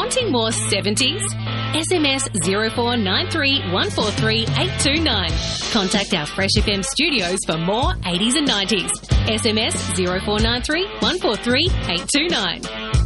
Wanting more 70s? SMS 0493 143 829. Contact our Fresh FM studios for more 80s and 90s. SMS 0493 143 829.